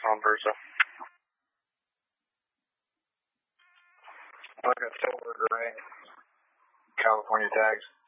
on Versa. Look at silver gray. California tags.